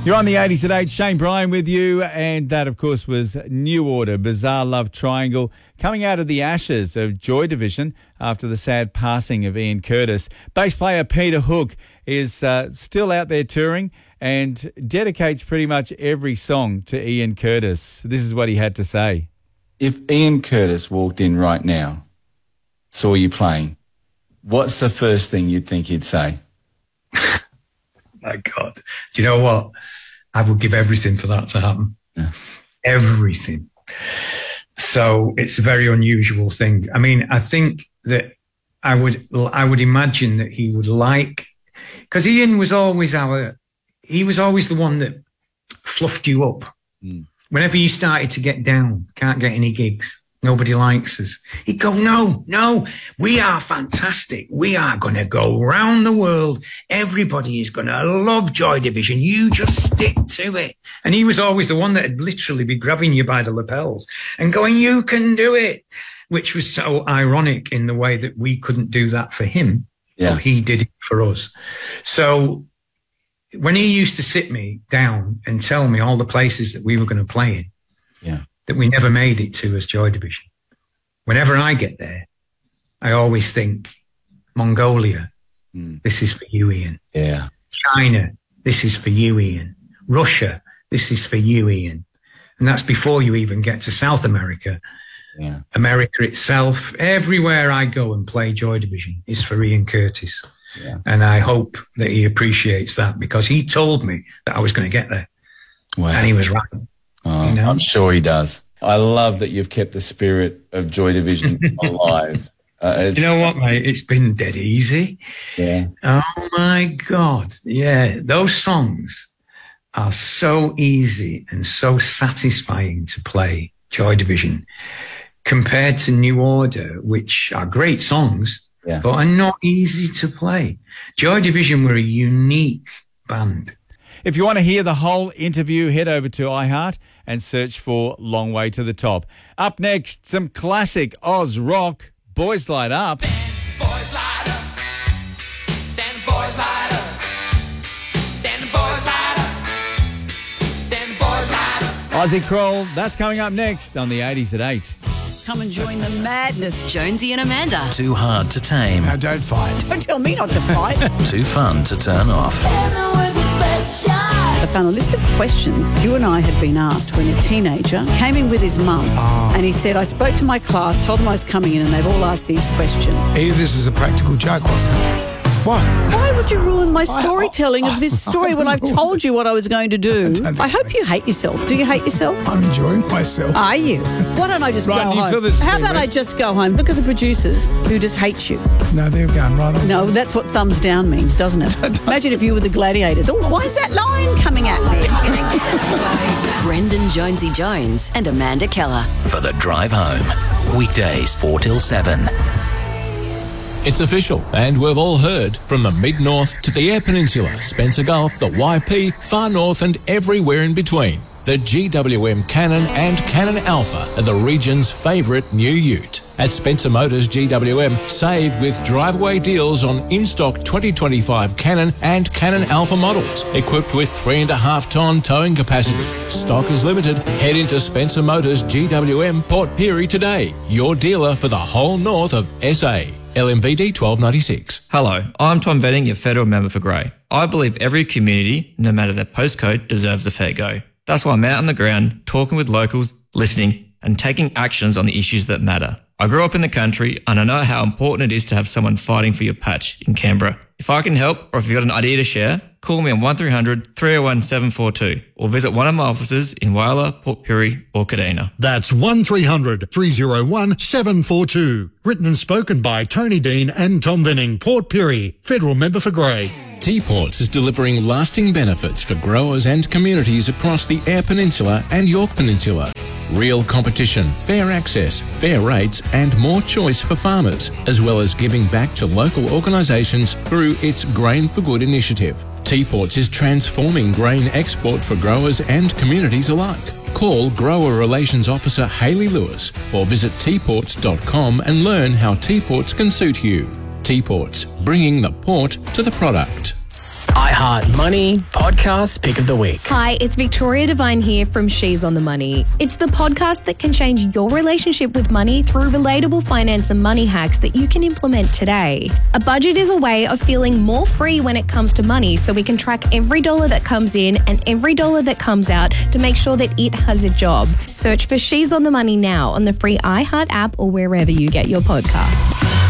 You're on the 80s at 8. Shane Bryan with you. And that, of course, was New Order, Bizarre Love Triangle, coming out of the ashes of Joy Division after the sad passing of Ian Curtis. Bass player Peter Hook is still out there touring and dedicates pretty much every song to Ian Curtis. This is what he had to say. If Ian Curtis walked in right now, saw you playing, what's the first thing you'd think he'd say? My God. Do you know what? I would give everything for that to happen. Yeah. Everything. So it's a very unusual thing. I mean, I think that I would imagine that he would like, because Ian was always he was always the one that fluffed you up. Mm. Whenever you started to get down, can't get any gigs, nobody likes us, he'd go, no, we are fantastic. We are going to go round the world. Everybody is going to love Joy Division. You just stick to it. And he was always the one that would literally be grabbing you by the lapels and going, you can do it, which was so ironic in the way that we couldn't do that for him. Yeah. But he did it for us. So when he used to sit me down and tell me all the places that we were going to play in, yeah, that we never made it to as Joy Division. Whenever I get there, I always think, Mongolia, this is for you, Ian. Yeah. China, this is for you, Ian. Russia, this is for you, Ian. And that's before you even get to South America. Yeah. America itself, everywhere I go and play Joy Division is for Ian Curtis. Yeah. And I hope that he appreciates that, because he told me that I was going to get there. Wow. And he was right. Oh, you know? I'm sure he does. I love that you've kept the spirit of Joy Division alive. You know what, mate? It's been dead easy. Yeah. Oh, my God. Yeah, those songs are so easy and so satisfying to play, Joy Division, compared to New Order, which are great songs, yeah, but are not easy to play. Joy Division were a unique band. If you want to hear the whole interview, head over to iHeart and search for Long Way to the Top. Up next, some classic Oz rock, Boys Light Up. Then boys light up. Then boys light up. Then boys light up. Then boys light up. Ozzy Kroll, that's coming up next on the 80s at 8. Come and join the madness. Jonesy and Amanda. Too hard to tame. Now don't fight. Don't tell me not to fight. Too fun to turn off. I found a list of questions you and I had been asked when a teenager came in with his mum. And he said, I spoke to my class, told them I was coming in, and they've all asked these questions. This is a practical joke, wasn't it? Why? Why would you ruin my storytelling of this story when I've told you what I was going to do? I hope you hate yourself. Do you hate yourself? I'm enjoying myself. Are you? Why don't I just go home? How about I just go home? Look at the producers who just hate you. No, they're going right on. No, that's what thumbs down means, doesn't it? Imagine if you were the Gladiators. Oh, why is that lion coming at me? Brendan Jonesy Jones and Amanda Keller. For the drive home. Weekdays 4 till 7. It's official, and we've all heard, from the mid-north to the Eyre Peninsula, Spencer Gulf, the YP, far north and everywhere in between. The GWM Cannon and Cannon Alpha are the region's favourite new ute. At Spencer Motors GWM, save with drive-away deals on in-stock 2025 Cannon and Cannon Alpha models, equipped with 3.5-tonne towing capacity. Stock is limited. Head into Spencer Motors GWM Port Pirie today, your dealer for the whole north of SA. LMVD 1296. Hello, I'm Tom Venning, your federal member for Grey. I believe every community, no matter their postcode, deserves a fair go. That's why I'm out on the ground, talking with locals, listening, and taking actions on the issues that matter. I grew up in the country, and I know how important it is to have someone fighting for your patch in Canberra. If I can help, or if you've got an idea to share, call me on 1300 301 742 or visit one of my offices in Whyalla, Port Pirie or Kadina. That's 1300 301 742. Written and spoken by Tony Dean and Tom Venning, Port Pirie, federal member for Grey. T-Ports is delivering lasting benefits for growers and communities across the Eyre Peninsula and York Peninsula. Real competition, fair access, fair rates and more choice for farmers, as well as giving back to local organisations through its Grain for Good initiative. T-Ports is transforming grain export for growers and communities alike. Call Grower Relations Officer Hayley Lewis or visit tports.com and learn how T-Ports can suit you. T-Ports, bringing the port to the product. iHeart Money Podcast Pick of the Week. Hi, it's Victoria Devine here from She's on the Money. It's the podcast that can change your relationship with money through relatable finance and money hacks that you can implement today. A budget is a way of feeling more free when it comes to money, so we can track every dollar that comes in and every dollar that comes out to make sure that it has a job. Search for She's on the Money now on the free iHeart app or wherever you get your podcasts.